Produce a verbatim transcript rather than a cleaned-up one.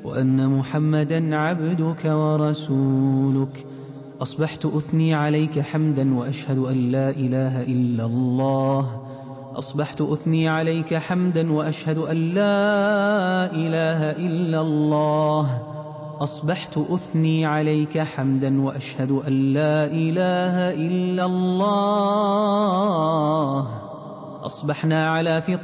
وأن محمدا عبدك ورسولك. أصبحت أثني عليك حمدا وأشهد أن لا إله إلا الله. أصبحت أثني عليك حمدا وأشهد أن لا إله إلا الله. أصبحت أثني عليك حمدا وأشهد أن لا إله إلا الله. أصبحنا على فطرة